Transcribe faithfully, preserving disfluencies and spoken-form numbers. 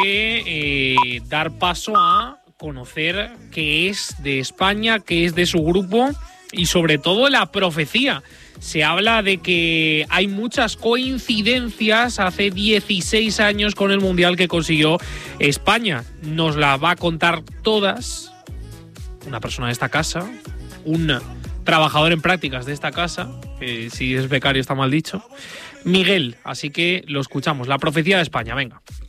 eh, dar paso a conocer qué es de España, qué es de su grupo y sobre todo la profecía. Se habla de que hay muchas coincidencias hace dieciséis años con el Mundial que consiguió España. Nos la va a contar todas una persona de esta casa, un trabajador en prácticas de esta casa, que si es becario está mal dicho, Miguel. Así que lo escuchamos, la profecía de España, venga.